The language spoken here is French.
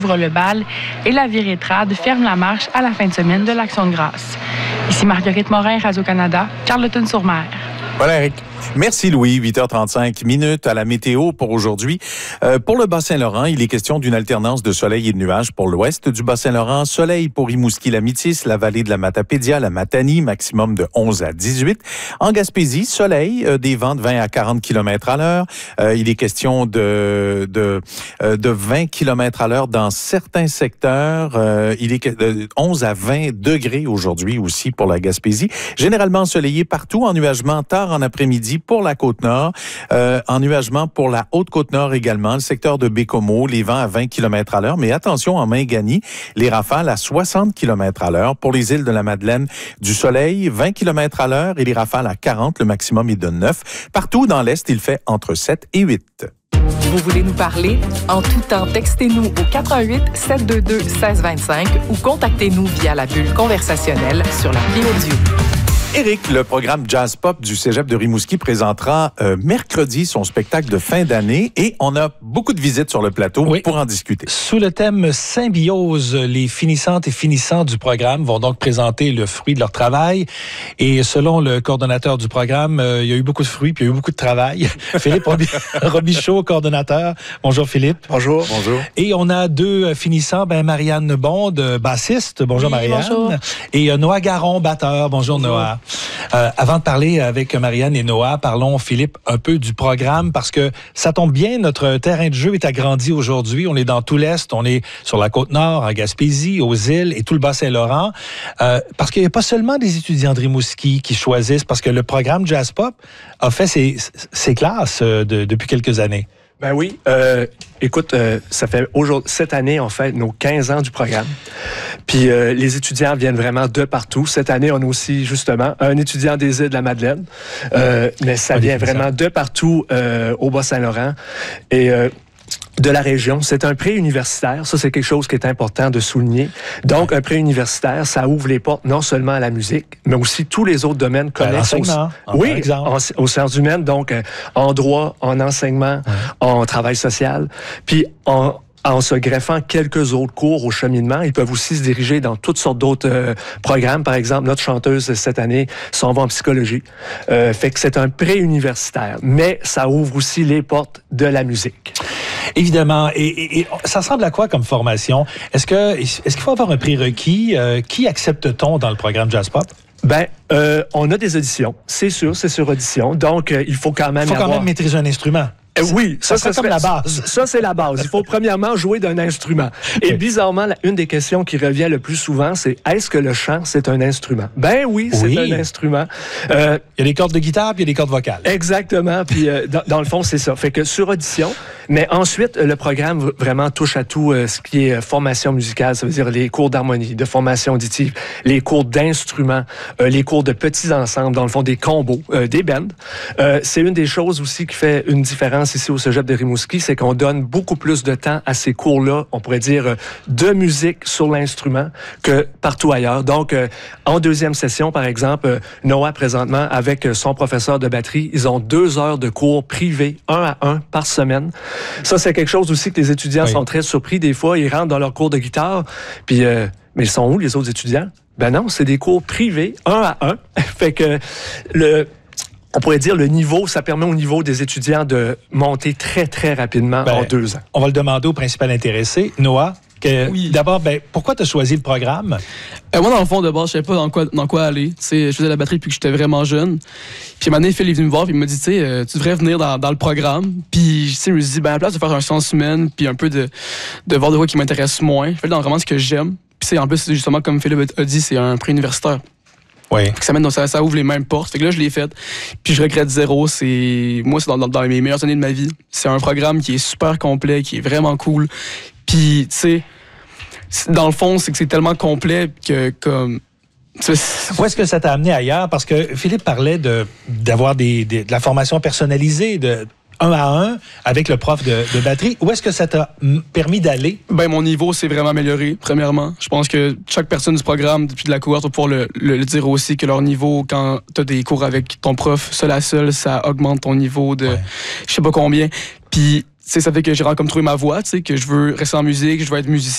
ouvre le bal et la Virétrade ferme la marche à la fin de semaine de l'Action de grâce. Ici Marguerite Morin, Radio-Canada, Carleton-sur-Mer. Voilà, Eric. Merci, Louis. 8h35 minutes à la météo pour aujourd'hui. Pour le Bas-Saint-Laurent, il est question d'une alternance de soleil et de nuages pour l'ouest du Bas-Saint-Laurent. Soleil pour Rimouski-la-Métis, la vallée de la Matapédia, la Matanie, maximum de 11 à 18. En Gaspésie, soleil, des vents de 20 à 40 km à l'heure. Il est question de 20 km à l'heure dans certains secteurs. Il est de 11 à 20 degrés aujourd'hui aussi pour la Gaspésie. Généralement ensoleillé partout, ennuagement tard en après-midi pour la Côte-Nord, ennuagement pour la Haute-Côte-Nord également, le secteur de Bécomo, les vents à 20 km à l'heure, mais attention en Mingani, les rafales à 60 km à l'heure. Pour les îles de la Madeleine, du soleil, 20 km à l'heure et les rafales à 40, le maximum est de 9. Partout dans l'Est, il fait entre 7 et 8. Vous voulez nous parler? En tout temps, textez-nous au 88 722 1625 ou contactez-nous via la bulle conversationnelle sur l'appli audio. Éric, le programme Jazz Pop du Cégep de Rimouski présentera mercredi son spectacle de fin d'année et on a beaucoup de visites sur le plateau pour en discuter. Sous le thème Symbiose, les finissantes et finissants du programme vont donc présenter le fruit de leur travail. Et selon le coordonnateur du programme, il y a eu beaucoup de fruits puis il y a eu beaucoup de travail. Philippe Robichaud, coordonnateur. Bonjour Philippe. Bonjour. Bonjour. Et on a deux finissants, Marianne Bond, bassiste. Bonjour Marianne. Bonjour. Et Noah Garon, batteur. Bonjour. Noah. Avant de parler avec Marianne et Noah, parlons, Philippe, un peu du programme parce que ça tombe bien, notre terrain de jeu est agrandi aujourd'hui. On est dans tout l'Est, on est sur la Côte-Nord, en Gaspésie, aux îles et tout le Bas-Saint-Laurent. Parce qu'il n'y a pas seulement des étudiants de Rimouski qui choisissent, parce que le programme Jazz Pop a fait ses classes depuis quelques années. Ben oui. Écoute, ça fait cette année, on fait nos 15 ans du programme. Puis les étudiants viennent vraiment de partout. Cette année, on a aussi, justement, un étudiant des îles de la Madeleine. Mais ça vient vraiment de partout au Bas-Saint-Laurent. Et de la région. C'est un pré-universitaire. Ça, c'est quelque chose qui est important de souligner. Donc, un pré-universitaire, ça ouvre les portes non seulement à la musique, mais aussi tous les autres domaines connexes. Oui, aux sciences humaines, donc en droit, en enseignement, en travail social. Puis, en se greffant quelques autres cours au cheminement, ils peuvent aussi se diriger dans toutes sortes d'autres programmes. Par exemple, notre chanteuse cette année s'en va en psychologie. Fait que c'est un pré-universitaire, mais ça ouvre aussi les portes de la musique. Évidemment. Et ça ressemble à quoi comme formation? Est-ce qu'il faut avoir un prérequis? Qui accepte-t-on dans le programme Jazz Pop? On a des auditions. C'est sûr, c'est sur audition. Donc, il faut quand même maîtriser un instrument. Oui, ça comme la base. Ça, c'est la base. Il faut premièrement jouer d'un instrument. Et bizarrement, une des questions qui revient le plus souvent, c'est est-ce que le chant, c'est un instrument? Ben oui, c'est un instrument. Il y a des cordes de guitare, puis il y a des cordes vocales. Exactement. Puis dans le fond, c'est ça. Fait que sur audition, mais ensuite, le programme vraiment touche à tout ce qui est formation musicale. Ça veut dire les cours d'harmonie, de formation auditive, les cours d'instruments, les cours de petits ensembles, dans le fond, des combos, des bands. C'est une des choses aussi qui fait une différence ici au Cégep de Rimouski, c'est qu'on donne beaucoup plus de temps à ces cours-là, on pourrait dire, de musique sur l'instrument que partout ailleurs. Donc, en deuxième session, par exemple, Noah, présentement, avec son professeur de batterie, ils ont 2 heures de cours privés, 1 à 1 par semaine. Ça, c'est quelque chose aussi que les étudiants sont très surpris. Des fois, ils rentrent dans leur cours de guitare, puis mais ils sont où, les autres étudiants? Ben non, c'est des cours privés, 1 à 1. Fait que on pourrait dire le niveau, ça permet au niveau des étudiants de monter très, très rapidement en 2 ans. On va le demander au principal intéressé. Noah, d'abord, pourquoi tu as choisi le programme? Moi, dans le fond, de base, je savais pas dans quoi aller. Je faisais la batterie depuis que j'étais vraiment jeune. Puis, à un moment donné, Phil est venu me voir et il m'a dit, tu devrais venir dans le programme. Puis, je me suis dit, à la place de faire un sciences humaines puis un peu de voir de quoi qui m'intéresse moins, je fais dans vraiment ce que j'aime. Puis, en plus, justement, comme Philippe a dit, c'est un pré-universitaire. Oui. Ça ouvre les mêmes portes. Fait que là, je l'ai fait. Puis je regrette zéro. Moi, c'est dans mes meilleures années de ma vie. C'est un programme qui est super complet, qui est vraiment cool. Puis, tu sais, dans le fond, c'est que c'est tellement complet que comme... Où est-ce que ça t'a amené ailleurs? Parce que Philippe parlait d'avoir de la formation personnalisée, de 1 à 1 avec le prof de batterie. Où est-ce que ça t'a permis d'aller? Mon niveau s'est vraiment amélioré, premièrement. Je pense que chaque personne du programme, depuis de la cohorte, va pouvoir le dire aussi, que leur niveau, quand tu as des cours avec ton prof seul à seul, ça augmente ton niveau de je sais pas combien. Puis, ça fait que j'ai comme trouvé ma voie, que je veux rester en musique, je veux être musicien.